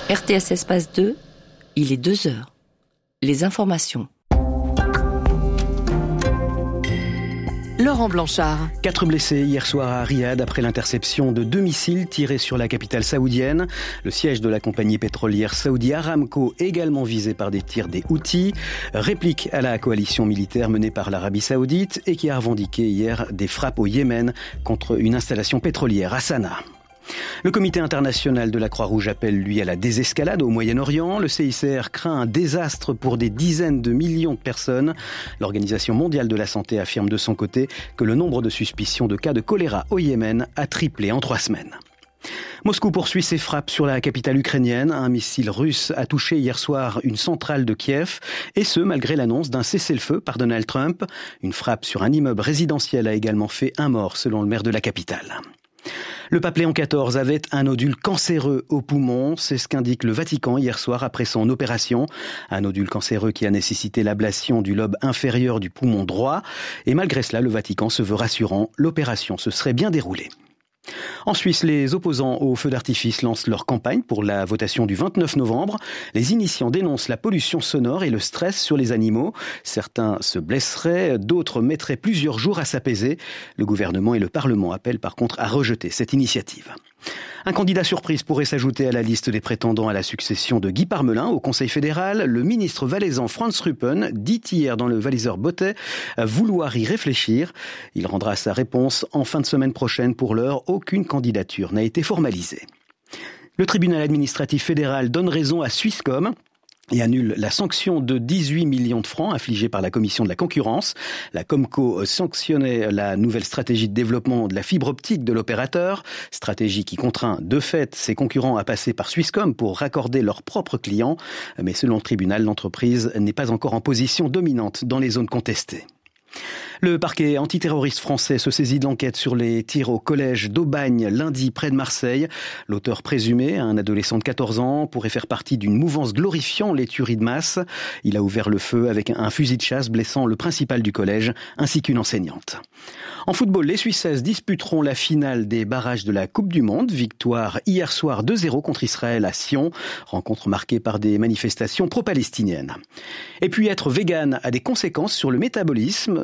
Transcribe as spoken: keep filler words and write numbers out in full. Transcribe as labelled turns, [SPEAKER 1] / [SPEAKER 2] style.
[SPEAKER 1] R T S Espace deux, il est deux heures. Les informations.
[SPEAKER 2] Laurent Blanchard.
[SPEAKER 3] Quatre blessés hier soir à Riyad après l'interception de deux missiles tirés sur la capitale saoudienne. Le siège de la compagnie pétrolière Saudi Aramco également visé par des tirs des Houthis. Réplique à la coalition militaire menée par l'Arabie Saoudite et qui a revendiqué hier des frappes au Yémen contre une installation pétrolière à Sanaa. Le comité international de la Croix-Rouge appelle, lui, à la désescalade au Moyen-Orient. Le C I C R craint un désastre pour des dizaines de millions de personnes. L'Organisation mondiale de la santé affirme de son côté que le nombre de suspicions de cas de choléra au Yémen a triplé en trois semaines. Moscou poursuit ses frappes sur la capitale ukrainienne. Un missile russe a touché hier soir une centrale de Kiev, et ce, malgré l'annonce d'un cessez-le-feu par Donald Trump. Une frappe sur un immeuble résidentiel a également fait un mort, selon le maire de la capitale. Le pape Léon quatorze avait un nodule cancéreux au poumon, c'est ce qu'indique le Vatican hier soir après son opération. Un nodule cancéreux qui a nécessité l'ablation du lobe inférieur du poumon droit. Et malgré cela, le Vatican se veut rassurant, l'opération se serait bien déroulée. En Suisse, les opposants au feu d'artifice lancent leur campagne pour la votation du vingt-neuf novembre. Les initiants dénoncent la pollution sonore et le stress sur les animaux. Certains se blesseraient, d'autres mettraient plusieurs jours à s'apaiser. Le gouvernement et le Parlement appellent par contre à rejeter cette initiative. Un candidat surprise pourrait s'ajouter à la liste des prétendants à la succession de Guy Parmelin au Conseil fédéral. Le ministre valaisan Franz Ruppen dit hier dans le Walliser Botte vouloir y réfléchir. Il rendra sa réponse en fin de semaine prochaine. Pour l'heure, aucune candidature n'a été formalisée. Le tribunal administratif fédéral donne raison à Swisscom et annule la sanction de dix-huit millions de francs infligée par la commission de la concurrence. La Comco sanctionnait la nouvelle stratégie de développement de la fibre optique de l'opérateur, stratégie qui contraint de fait ses concurrents à passer par Swisscom pour raccorder leurs propres clients. Mais selon le tribunal, l'entreprise n'est pas encore en position dominante dans les zones contestées. Le parquet antiterroriste français se saisit de l'enquête sur les tirs au collège d'Aubagne lundi près de Marseille. L'auteur présumé, un adolescent de quatorze ans, pourrait faire partie d'une mouvance glorifiant les tueries de masse. Il a ouvert le feu avec un fusil de chasse blessant le principal du collège ainsi qu'une enseignante. En football, les Suissaises disputeront la finale des barrages de la Coupe du Monde. Victoire hier soir deux zéro contre Israël à Sion. Rencontre marquée par des manifestations pro-palestiniennes. Et puis être vegan a des conséquences sur le métabolisme.